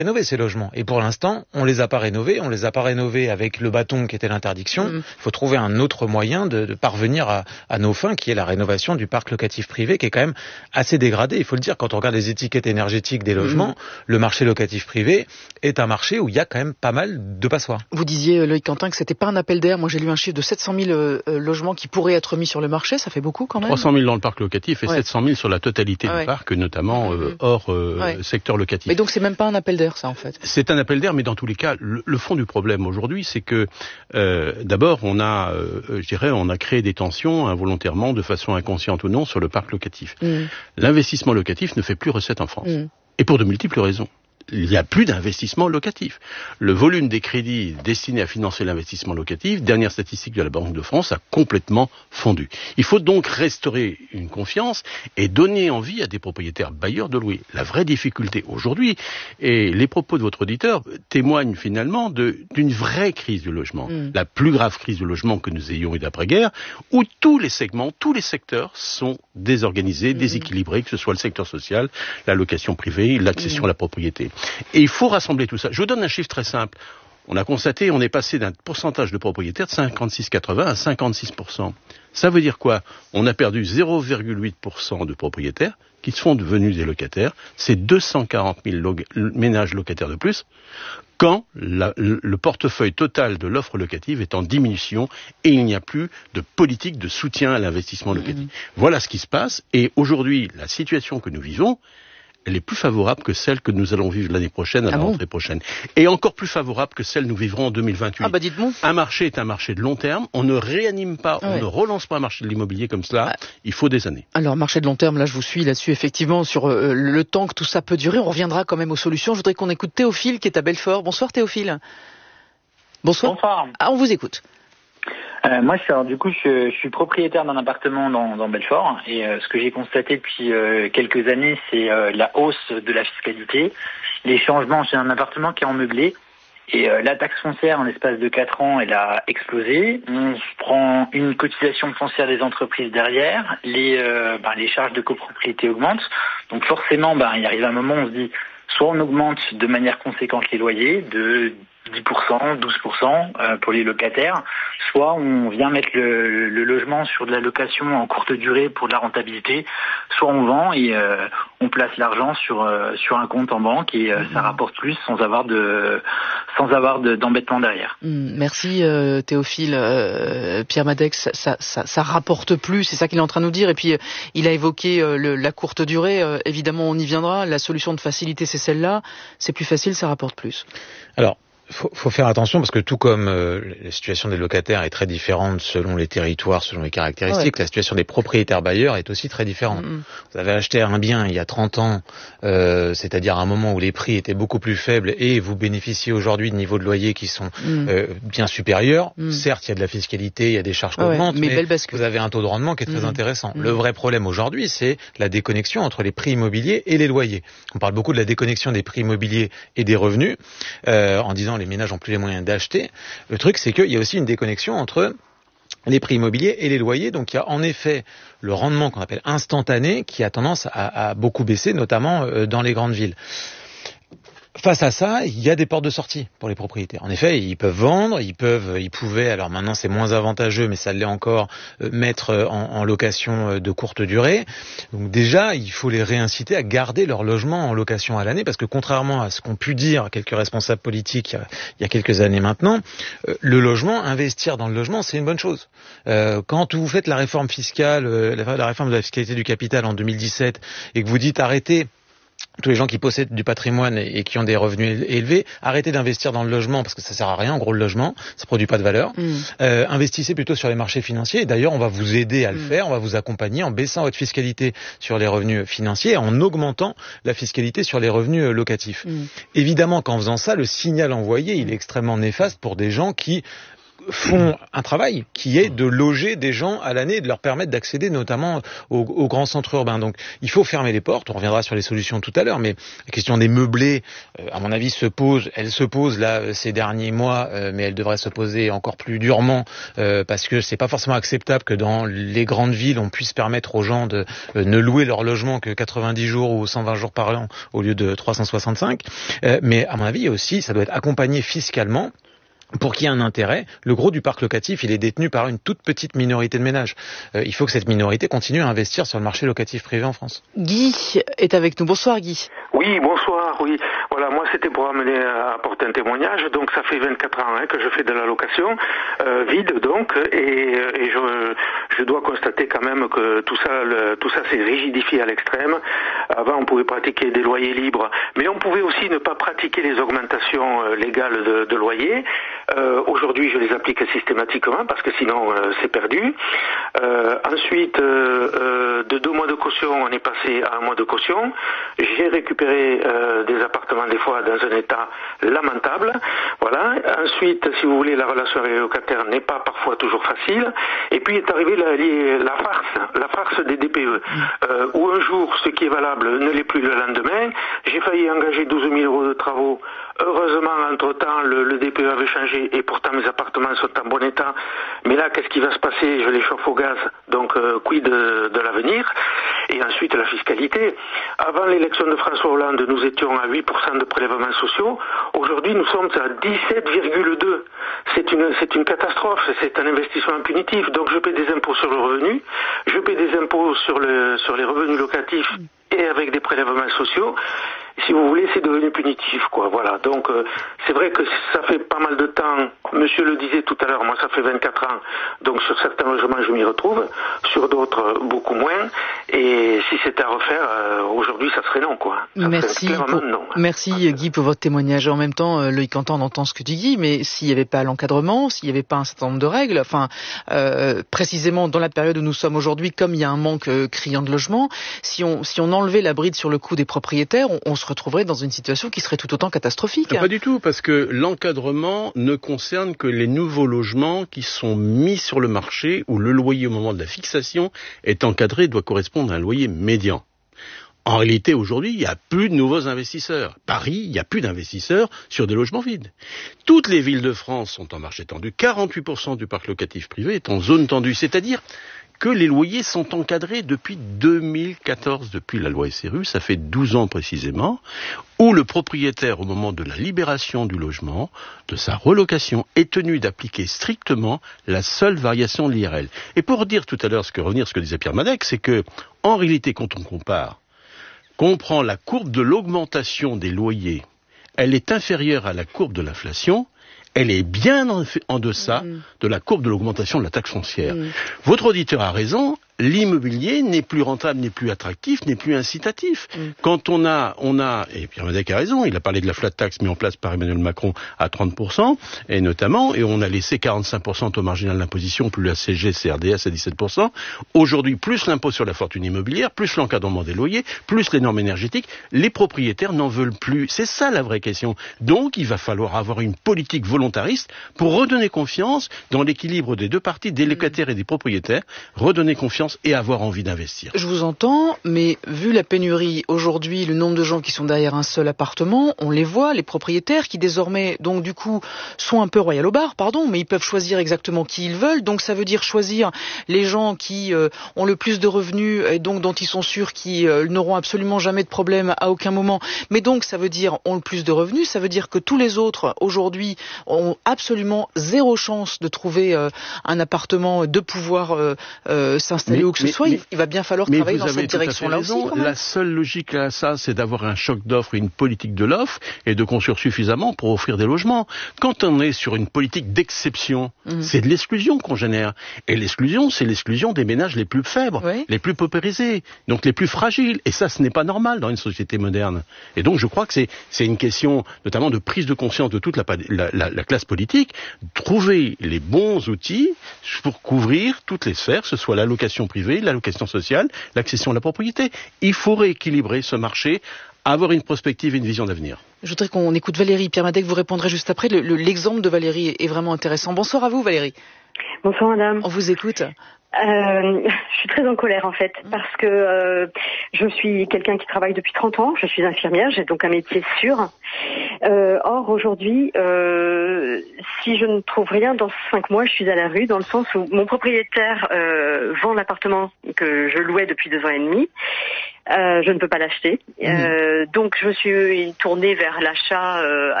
rénover ces logements. Et pour l'instant, on les a pas rénovés. On les a pas rénovés avec le bâton qui était l'interdiction. Il faut trouver un autre moyen de parvenir à nos fins, qui est la rénovation du parc locatif privé, qui est quand même assez dégradé. Il faut le dire, quand on regarde les étiquettes énergétiques des logements, le marché locatif privé est un marché où il y a quand même pas mal de passoires. Vous disiez, Loïc Quentin, que c'était pas un appel d'air. Moi, j'ai lu un chiffre de 700 000 logements qui pourraient être mis sur le marché. Ça fait beaucoup quand même. 300 000 dans le parc locatif et 700 000 sur la totalité du parc, notamment hors secteur locatif. Mais donc, c'est même pas un appel d'air, ça, en fait. C'est un appel d'air, mais dans tous les cas, le fond du problème aujourd'hui, c'est que d'abord, on a créé des tensions involontairement, de façon inconsciente ou non, sur le parc locatif. L'investissement locatif ne fait plus recette en France, et pour de multiples raisons. Il n'y a plus d'investissement locatif. Le volume des crédits destinés à financer l'investissement locatif, dernière statistique de la Banque de France, a complètement fondu. Il faut donc restaurer une confiance et donner envie à des propriétaires bailleurs de louer. La vraie difficulté aujourd'hui, et les propos de votre auditeur témoignent finalement d'une vraie crise du logement. La plus grave crise du logement que nous ayons eu d'après-guerre, où tous les segments, tous les secteurs sont désorganisés, déséquilibrés, que ce soit le secteur social, la location privée, l'accession à la propriété. Et il faut rassembler tout ça. Je vous donne un chiffre très simple. On a constaté, on est passé d'un pourcentage de propriétaires de 56,80 à 56%. Ça veut dire quoi? On a perdu 0,8% de propriétaires qui sont devenus des locataires. C'est 240 000 ménages locataires de plus, quand le portefeuille total de l'offre locative est en diminution et il n'y a plus de politique de soutien à l'investissement locatif. Voilà ce qui se passe. Et aujourd'hui, la situation que nous vivons, elle est plus favorable que celle que nous allons vivre l'année prochaine, à la rentrée prochaine. Et encore plus favorable que celle que nous vivrons en 2028. Ah bah dites-moi. Un marché est un marché de long terme. On ne réanime pas, on ne relance pas un marché de l'immobilier comme cela. Il faut des années. Alors, marché de long terme, là, je vous suis là-dessus, effectivement, sur le temps que tout ça peut durer. On reviendra quand même aux solutions. Je voudrais qu'on écoute Théophile, qui est à Belfort. Bonsoir, Théophile. Bonsoir. Bonsoir. Ah, on vous écoute. Moi, je suis propriétaire d'un appartement dans Belfort et ce que j'ai constaté depuis quelques années, c'est la hausse de la fiscalité, les changements. J'ai un appartement qui est en meublé et la taxe foncière en l'espace de 4 ans, elle a explosé. On se prend une cotisation foncière des entreprises derrière, les charges de copropriété augmentent. Donc forcément, il arrive un moment où on se dit, soit on augmente de manière conséquente les loyers de 10%, 12% pour les locataires, soit on vient mettre le logement sur de la location en courte durée pour de la rentabilité, soit on vend et on place l'argent sur un compte en banque et ça rapporte plus sans avoir d'embêtement derrière. Merci Théophile. Pierre Madex, ça rapporte plus, c'est ça qu'il est en train de nous dire. Et puis il a évoqué la courte durée. Évidemment, on y viendra. La solution de facilité, c'est celle-là. C'est plus facile, ça rapporte plus. Alors, faut faire attention parce que tout comme la situation des locataires est très différente selon les territoires, selon les caractéristiques, la situation des propriétaires bailleurs est aussi très différente. Vous avez acheté un bien il y a 30 ans, c'est-à-dire à un moment où les prix étaient beaucoup plus faibles et vous bénéficiez aujourd'hui de niveaux de loyer qui sont bien supérieurs. Certes, il y a de la fiscalité, il y a des charges qui augmentent, mais vous avez un taux de rendement qui est très intéressant. Le vrai problème aujourd'hui, c'est la déconnexion entre les prix immobiliers et les loyers. On parle beaucoup de la déconnexion des prix immobiliers et des revenus, en disant les ménages n'ont plus les moyens d'acheter. Le truc, c'est qu'il y a aussi une déconnexion entre les prix immobiliers et les loyers. Donc il y a en effet le rendement qu'on appelle instantané qui a tendance à beaucoup baisser, notamment dans les grandes villes. Face à ça, il y a des portes de sortie pour les propriétaires. En effet, ils peuvent vendre, ils pouvaient, alors maintenant c'est moins avantageux, mais ça l'est encore, mettre en location de courte durée. Donc déjà, il faut les réinciter à garder leur logement en location à l'année, parce que contrairement à ce qu'ont pu dire quelques responsables politiques il y a quelques années maintenant, le logement, investir dans le logement, c'est une bonne chose. Quand vous faites la réforme fiscale, la réforme de la fiscalité du capital en 2017, et que vous dites arrêtez, tous les gens qui possèdent du patrimoine et qui ont des revenus élevés, arrêtez d'investir dans le logement parce que ça sert à rien, en gros le logement, ça produit pas de valeur. Investissez plutôt sur les marchés financiers et d'ailleurs on va vous aider à le faire, on va vous accompagner en baissant votre fiscalité sur les revenus financiers et en augmentant la fiscalité sur les revenus locatifs. Évidemment qu'en faisant ça, le signal envoyé, il est extrêmement néfaste pour des gens qui font un travail qui est de loger des gens à l'année et de leur permettre d'accéder notamment aux grands centres urbains. Donc il faut fermer les portes, on reviendra sur les solutions tout à l'heure, mais la question des meublés, à mon avis, elle se pose là ces derniers mois, mais elle devrait se poser encore plus durement parce que c'est pas forcément acceptable que dans les grandes villes on puisse permettre aux gens de ne louer leur logement que 90 jours ou 120 jours par an au lieu de 365. Mais à mon avis aussi, ça doit être accompagné fiscalement pour qu'il y ait un intérêt. Le gros du parc locatif, il est détenu par une toute petite minorité de ménages. Il faut que cette minorité continue à investir sur le marché locatif privé en France. Guy est avec nous. Bonsoir Guy. Oui, bonsoir, oui. Voilà, moi c'était pour apporter un témoignage. Donc ça fait 24 ans que je fais de la location, vide donc, et je dois constater quand même que tout ça s'est rigidifié à l'extrême. Avant on pouvait pratiquer des loyers libres, mais on pouvait aussi ne pas pratiquer les augmentations légales de loyers. Aujourd'hui, je les applique systématiquement parce que sinon c'est perdu. Ensuite, de 2 mois de caution, on est passé à 1 mois de caution. J'ai récupéré des appartements des fois dans un état lamentable. Voilà. Ensuite, si vous voulez, la relation avec les locataires n'est pas parfois toujours facile. Et puis est arrivée la farce des DPE, où un jour, ce qui est valable ne l'est plus le lendemain. J'ai failli engager 12 000 euros de travaux. Heureusement, entre-temps, le DPE avait changé et pourtant mes appartements sont en bon état. Mais là, qu'est-ce qui va se passer? Je les chauffe au gaz, donc quid de l'avenir? Et ensuite, la fiscalité. Avant l'élection de François Hollande, nous étions à 8% de prélèvements sociaux. Aujourd'hui, nous sommes à 17,2%. C'est une catastrophe, c'est un investissement punitif. Donc je paie des impôts sur le revenu, je paie des impôts sur les revenus locatifs et avec des prélèvements sociaux. Si vous voulez, c'est devenu punitif, quoi. Voilà. Donc, c'est vrai que ça fait pas mal de temps. Monsieur le disait tout à l'heure, moi, ça fait 24 ans. Donc, sur certains logements, je m'y retrouve. Sur d'autres, beaucoup moins. Et si c'était à refaire, aujourd'hui, ça serait non, quoi. Merci Guy pour votre témoignage. En même temps, Loïc Quentin, on entend ce que tu dis, mais s'il n'y avait pas l'encadrement, s'il n'y avait pas un certain nombre de règles, précisément dans la période où nous sommes aujourd'hui, comme il y a un manque criant de logements, si on enlevait la bride sur le cou des propriétaires, on se retrouverait dans une situation qui serait tout autant catastrophique. Pas du tout, parce que l'encadrement ne concerne que les nouveaux logements qui sont mis sur le marché où le loyer au moment de la fixation est encadré, doit correspondre à un loyer médian. En réalité, aujourd'hui, il n'y a plus de nouveaux investisseurs. Paris, il n'y a plus d'investisseurs sur des logements vides. Toutes les villes de France sont en marché tendu. 48% du parc locatif privé est en zone tendue, c'est-à-dire que les loyers sont encadrés depuis 2014, depuis la loi SRU, ça fait 12 ans précisément, où le propriétaire, au moment de la libération du logement, de sa relocation, est tenu d'appliquer strictement la seule variation de l'IRL. Et pour dire tout à l'heure ce que disait Pierre Madec, c'est que, en réalité, quand on compare, qu'on prend la courbe de l'augmentation des loyers, elle est inférieure à la courbe de l'inflation, elle est bien en deçà de la courbe de l'augmentation de la taxe foncière. Votre auditeur a raison, l'immobilier n'est plus rentable, n'est plus attractif, n'est plus incitatif. Quand on a, et Pierre Madec a raison, il a parlé de la flat tax mise en place par Emmanuel Macron à 30%, et on a laissé 45% au marginal d'imposition, plus la CG, CRDS à 17%. Aujourd'hui, plus l'impôt sur la fortune immobilière, plus l'encadrement des loyers, plus les normes énergétiques, les propriétaires n'en veulent plus. C'est ça la vraie question. Donc, il va falloir avoir une politique volontariste pour redonner confiance dans l'équilibre des deux parties, des locataires et des propriétaires, redonner confiance et avoir envie d'investir. Je vous entends, mais vu la pénurie aujourd'hui, le nombre de gens qui sont derrière un seul appartement, on les voit, les propriétaires qui désormais, donc du coup, sont un peu royal au bar, mais ils peuvent choisir exactement qui ils veulent, donc ça veut dire choisir les gens qui ont le plus de revenus et donc dont ils sont sûrs qu'ils n'auront absolument jamais de problème à aucun moment, mais donc ça veut dire ont le plus de revenus, ça veut dire que tous les autres aujourd'hui ont absolument zéro chance de trouver un appartement, de pouvoir s'installer où que ce soit, il va bien falloir travailler dans cette direction-là aussi. La seule logique à ça, c'est d'avoir un choc d'offre et une politique de l'offre et de construire suffisamment pour offrir des logements. Quand on est sur une politique d'exception, c'est de l'exclusion qu'on génère. Et l'exclusion, c'est l'exclusion des ménages les plus faibles, les plus paupérisés, donc les plus fragiles. Et ça, ce n'est pas normal dans une société moderne. Et donc, je crois que c'est une question, notamment de prise de conscience de toute la classe politique, trouver les bons outils pour couvrir toutes les sphères, que ce soit la location privée, la location sociale, l'accession à la propriété. Il faut rééquilibrer ce marché avoir une prospective et une vision d'avenir. Je voudrais qu'on écoute Valérie. Pierre Madec, vous répondrez juste après. L'exemple de Valérie est vraiment intéressant. Bonsoir à vous, Valérie. Bonsoir, madame. On vous écoute. Je suis très en colère en fait parce que je suis quelqu'un qui travaille depuis 30 ans, je suis infirmière, j'ai donc un métier sûr. Or aujourd'hui, si je ne trouve rien dans 5 mois, je suis à la rue dans le sens où mon propriétaire vend l'appartement que je louais depuis 2 ans et demi. Je ne peux pas l'acheter, donc je me suis tournée vers l'achat